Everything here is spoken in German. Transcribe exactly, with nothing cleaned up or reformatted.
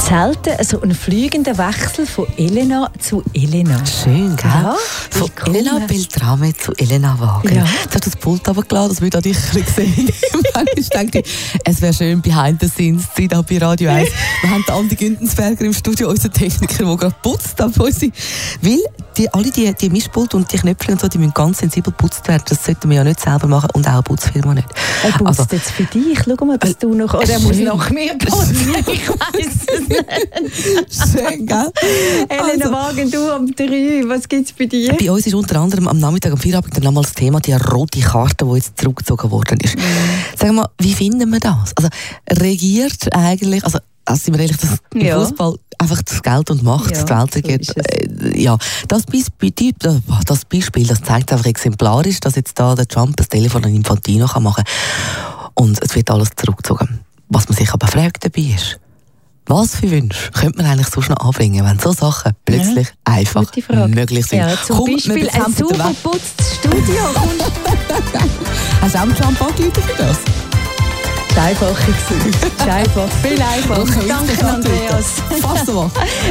selten so ein fliegender Wechsel von Elena zu Elena. Schön, gell? Ja, von Elena Beltrame zu Elena Wagen. Ja. Jetzt hast du das Pult runtergelassen, dass wir da dich ein bisschen sehen. Ich denke, es wäre schön behind the scenes zu sein, bei Radio eins. Wir haben den Andi Güntensberger im Studio, unser Techniker, der gerade putzt. Weil die, alle die, die Mischpulte und die Knöpfe und so, die müssen ganz sensibel geputzt werden. Das sollten wir ja nicht selber machen und auch eine Putzfirma nicht. Er putzt Also, jetzt für dich. Schau mal, dass du noch... Oder er muss nach mir putzen. Ich weiss es nicht. Schön, gell? Elena Also, Wagen, du am drei. Was gibt es bei dir? Bei uns ist unter anderem am Nachmittag, am Feierabend dann nochmal das Thema die rote Karte, die jetzt zurückgezogen worden ist. Mm. Sag mal, wie finden wir das? Also regiert eigentlich, also, also sind wir ehrlich, dass im Ja. Fußball einfach das Geld und Macht Ja, die Welt regiert. so ist es. Äh, ja, das Beispiel, das Beispiel, das zeigt einfach exemplarisch, dass jetzt da der Trump das Telefon an Infantino kann machen kann. Und es wird alles zurückgezogen. Was man sich aber fragt dabei ist, was für Wünsche könnte man eigentlich so schnell anbringen, wenn so Sachen plötzlich ja, einfach möglich sind? Ja, zum Kommt Beispiel ein super geputztes Studio. Hast du auch einen Trump angerufen für das? Das war einfach. Das war einfach. Viel einfacher. Danke, Andreas. Fass mal.